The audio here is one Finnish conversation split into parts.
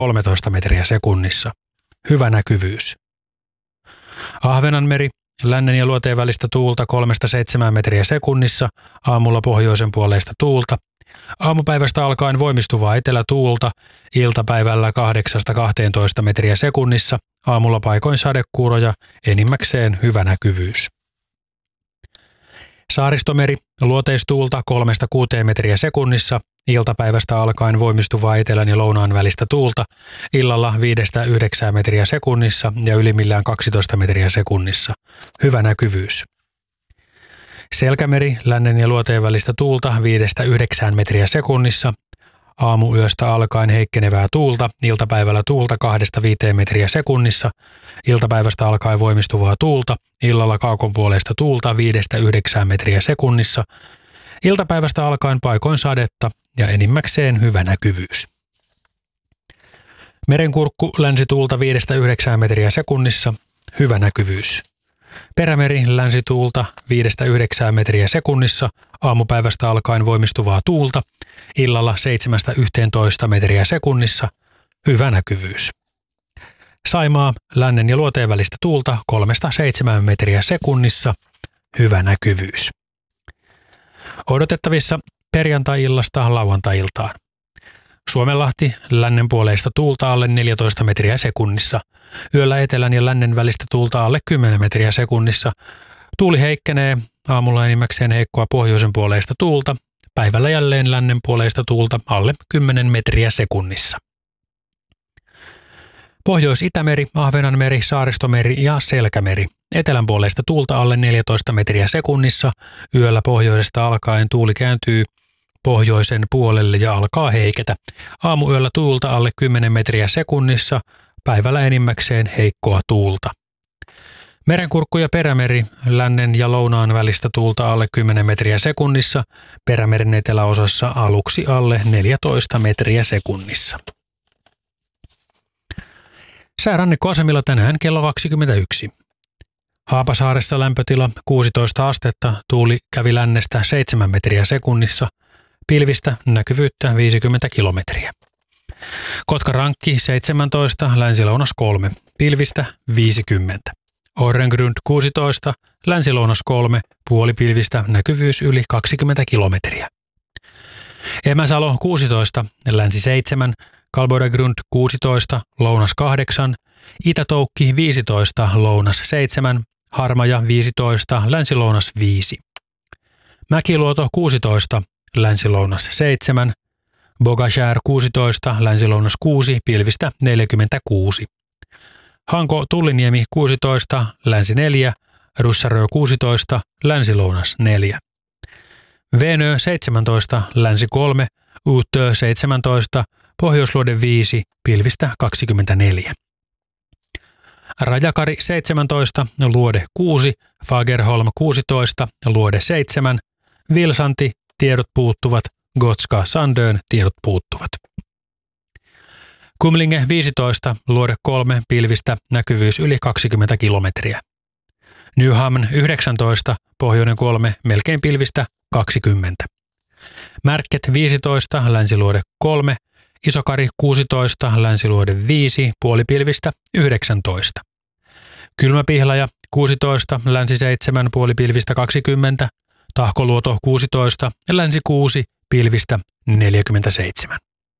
13 metriä sekunnissa. Hyvä näkyvyys. Ahvenanmeri, lännen ja luoteen välistä tuulta 3-7 metriä sekunnissa, aamulla pohjoisen puoleista tuulta. Aamupäivästä alkaen voimistuvaa etelätuulta, iltapäivällä 8-12 metriä sekunnissa, aamulla paikoin sadekuuroja, enimmäkseen hyvä näkyvyys. Saaristomeri, luoteistuulta 3-6 metriä sekunnissa, iltapäivästä alkaen voimistuvaa etelän ja lounaan välistä tuulta, illalla 5-9 metriä sekunnissa ja ylimmillään 12 metriä sekunnissa. Hyvä näkyvyys. Selkämeri, lännen ja luoteen välistä tuulta 5-9 metriä sekunnissa, aamuyöstä alkaen heikkenevää tuulta, iltapäivällä tuulta 2-5 metriä sekunnissa, iltapäivästä alkaen voimistuvaa tuulta, illalla kaakonpuoleista tuulta 5-9 metriä sekunnissa, iltapäivästä alkaen paikoin sadetta ja enimmäkseen hyvä näkyvyys. Merenkurkku, länsituulta 5-9 metriä sekunnissa, hyvä näkyvyys. Perämeri, länsituulta 5-9 metriä sekunnissa, aamupäivästä alkaen voimistuvaa tuulta, illalla 7-11 metriä sekunnissa, hyvä näkyvyys. Saimaa, lännen ja luoteen välistä tuulta 3-7 metriä sekunnissa, hyvä näkyvyys. Odotettavissa perjantai-illasta lauantai-iltaan. Suomenlahti, lännen puoleista tuulta alle 14 metriä sekunnissa. Yöllä etelän ja lännen välistä tuulta alle 10 metriä sekunnissa. Tuuli heikkenee, aamulla enimmäkseen heikkoa pohjoisen puoleista tuulta. Päivällä jälleen lännen puoleista tuulta alle 10 metriä sekunnissa. Pohjois-Itämeri, Ahvenanmeri, Saaristomeri ja Selkämeri. Etelän puoleista tuulta alle 14 metriä sekunnissa. Yöllä pohjoisesta alkaen tuuli kääntyy pohjoisen puolelle ja alkaa heiketä. Aamuyöllä tuulta alle 10 metriä sekunnissa, päivällä enimmäkseen heikkoa tuulta. Merenkurkku ja perämeri, lännen ja lounaan välistä tuulta alle 10 metriä sekunnissa, perämeren eteläosassa aluksi alle 14 metriä sekunnissa. Säärannikkoasemilla tänään kello 21. Haapasaaressa lämpötila 16 astetta, tuuli kävi lännestä 7 metriä sekunnissa, pilvistä näkyvyyttä 50 kilometriä. Kotkarankki 17, länsi-lounas 3, pilvistä 50. Orrengrund 16, länsi-lounas 3, puolipilvistä näkyvyys yli 20 kilometriä. Emäsalo 16, länsi 7, Kalbodagrund 16, lounas 8, Itätoukki 15, lounas 7, Harmaja 15, länsi-lounas 5. Mäkiluoto 16, länsi-lounas 7, Bogashär 16, länsi-lounas 6, pilvistä 46. Hanko Tulliniemi 16, länsi 4, Russarö 16, länsi-lounas 4. Venö 17, länsi 3, Uutö 17, Pohjoisluode 5, pilvistä 24. Rajakari 17, luode 6, Fagerholm 16, luode 7, Vilsanti, tiedot puuttuvat, Gotska Sandön, tiedot puuttuvat. Kumlinge 15, luode 3, pilvistä näkyvyys yli 20 kilometriä. Nyhamn 19, pohjoinen 3, melkein pilvistä 20. Märket 15, länsiluode 3, Isokari 16, länsiluode 5, puolipilvistä 19. Kylmäpihlaja 16, länsi 7, puolipilvistä 20, Tahkoluoto 16, länsi 6, pilvistä 47.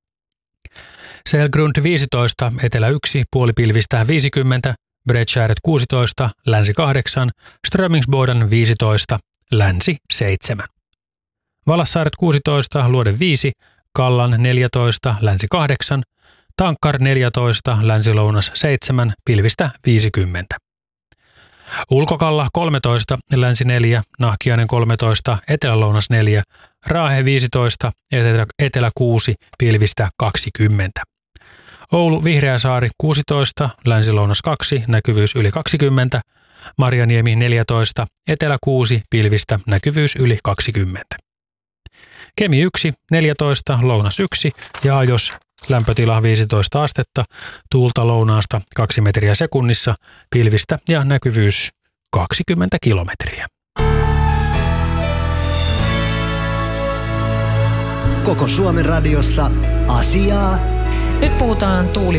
Selgrund 15, etelä 1, puolipilvistä 50, Bredskäret 16, länsi 8, Strömingsboden 15, länsi 7. Valassaaret 16, luode 5, Kallan 14, länsi 8, Tankkar 14, länsi-lounas 7, pilvistä 50. Ulkokalla 13, länsi 4, Nahkiainen 13, etelä-lounas 4, Raahe 15, etelä 6, pilvistä 20. Oulu Vihreäsaari 16, länsi-lounas 2, näkyvyys yli 20, Marjaniemi 14, etelä 6, pilvistä näkyvyys yli 20. Kemi 1, 14, lounas 1 ja Ajos lämpötila 15 astetta, tuulta lounaasta 2 metriä sekunnissa, pilvistä ja näkyvyys 20 kilometriä. Koko Suomen radiossa asiaa. Nyt puhutaan